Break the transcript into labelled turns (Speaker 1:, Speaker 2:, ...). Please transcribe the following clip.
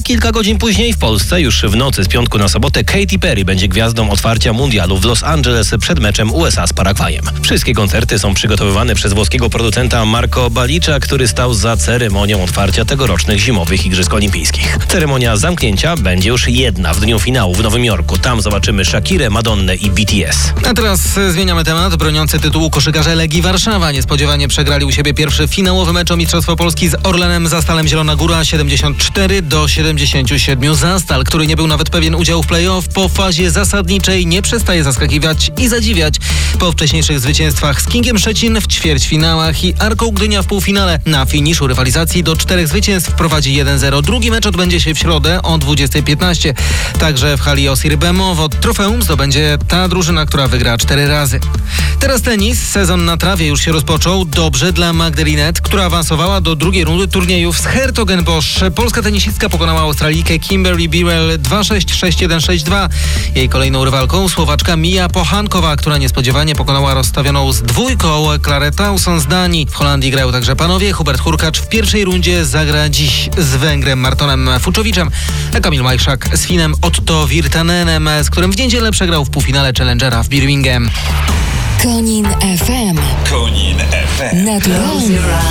Speaker 1: kilka godzin później w Polsce, już w nocy z piątku na sobotę, Katy Perry będzie gwiazdą otwarcia mundialu w Los Angeles przed meczem USA z Paragwajem. Wszystkie koncerty są przygotowywane przez włoskiego producenta Marco Balicza, który stał za ceremonią otwarcia tegorocznych zimowych Igrzysk Olimpijskich. Ceremonia zamknięcia będzie już jedna w dniu finału w Nowym Jorku. Tam zobaczymy Shakirę, Madonnę i BTS.
Speaker 2: A teraz zmieniamy temat. Broniący tytułu koszykarze Legii Warszawa niespodziewanie przegrali u siebie pierwszy finałowy mecz o Mistrzostwo Polski z Orlenem Zastalem Zielona Góra 74-77. Zastal, który nie był nawet pewien udziału w play-off, po fazie zasadniczej nie przestaje zaskakiwać i zadziwiać. Po wcześniejszych zwycięstwach z Kingiem Szczecin w ćwierćfinałach i Arką Gdynia w półfinale, na finiszu rywalizacji do 4 zwycięstw prowadzi 1-0. Drugi mecz odbędzie się w środę o 20:15. Także w hali Osir Bemowo trofeum zdobędzie ta drużyna, która wygra 4 razy. Teraz tenis. Sezon na trawie już się rozpoczął. Dobrze dla Magdy Linette, która awansowała do drugiej rundy turniejów z Hertogenbosch. Polska tenisistka pokonała Australijkę Kimberly Birrell 2-6, 6-1, 6-2. Jej kolejną rywalką Słowaczka Mija Pochankowa, która niespodziewanie pokonała rozstawioną z dwójką Klarę Tauson z Danii. W Holandii grają także panowie. Hubert Hurkacz w pierwszej rundzie zagra dziś z Węgrem Martonem Fuczowiczem, a Kamil Majszak z Finem Otto Virtanenem, z którym w niedzielę przegrał w półfinale Challengera w Birmingham.
Speaker 3: Konin FM.
Speaker 4: Konin FM.
Speaker 3: Naturalnie.